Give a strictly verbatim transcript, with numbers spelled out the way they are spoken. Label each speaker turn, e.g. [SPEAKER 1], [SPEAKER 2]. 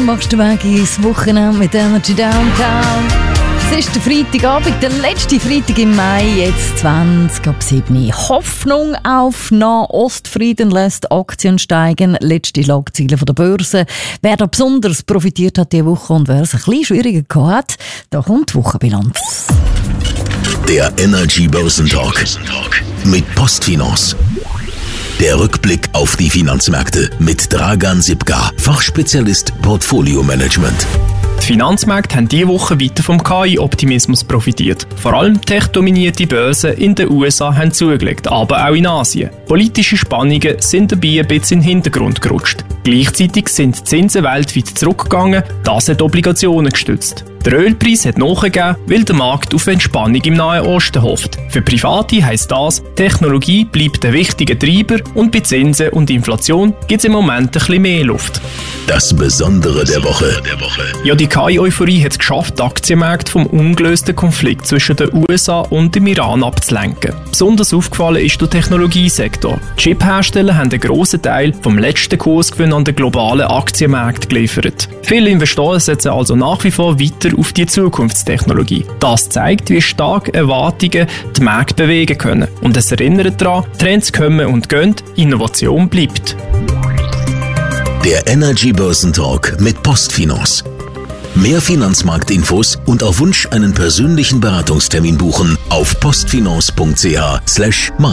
[SPEAKER 1] machst du Weg ins Wochenende mit Energy Downtown. Es ist der Freitagabend, der letzte Freitag im Mai, jetzt zwanzig ab sieben. Hoffnung auf Nahostfrieden lässt Aktien steigen. Letzte Schlagziele von der Börse. Wer da besonders profitiert hat diese Woche und wer es ein bisschen schwieriger gehabt hat, da kommt die Wochenbilanz.
[SPEAKER 2] Der Energy Börsentalk mit Postfinance. Der Rückblick auf die Finanzmärkte mit Dragan Sipka, Fachspezialist Portfolio Management.
[SPEAKER 3] Die Finanzmärkte haben diese Woche weiter vom K I-Optimismus profitiert. Vor allem tech-dominierte Börsen in den U S A haben zugelegt, aber auch in Asien. Politische Spannungen sind dabei ein bisschen in den Hintergrund gerutscht. Gleichzeitig sind die Zinsen weltweit zurückgegangen, das hat Obligationen gestützt. Der Ölpreis hat nachgegeben, weil der Markt auf Entspannung im Nahen Osten hofft. Für Private heisst das, Technologie bleibt ein wichtiger Treiber und bei Zinsen und Inflation gibt es im Moment ein bisschen mehr Luft.
[SPEAKER 2] Das Besondere der Woche.
[SPEAKER 3] Ja, die K I-Euphorie hat es geschafft, die Aktienmärkte vom ungelösten Konflikt zwischen den U S A und dem Iran abzulenken. Besonders aufgefallen ist der Technologiesektor. Die Chip-Hersteller haben einen grossen Teil vom letzten Kursgewinn an den globalen Aktienmärkten geliefert. Viele Investoren setzen also nach wie vor weiter auf die Zukunftstechnologie. Das zeigt, wie stark Erwartungen die Märkte bewegen können. Und es erinnert daran, Trends kommen und gehen, Innovation bleibt.
[SPEAKER 2] Der Energy Börsentalk mit Postfinance. Mehr Finanzmarktinfos und auf Wunsch einen persönlichen Beratungstermin buchen auf postfinance punkt c h slash